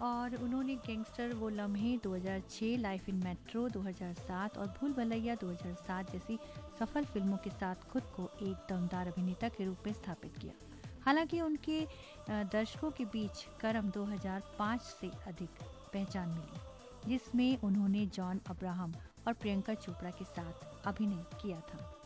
और उन्होंने गैंगस्टर वो लम्हे 2006, लाइफ इन मेट्रो 2007 और भूल भुलैया 2007 जैसी सफल फिल्मों के साथ खुद को एक दमदार अभिनेता के रूप में स्थापित किया। हालांकि उनके दर्शकों के बीच करम 2005 से अधिक पहचान मिली, जिसमें उन्होंने जॉन अब्राहम और प्रियंका चोपड़ा के साथ अभिनय किया था।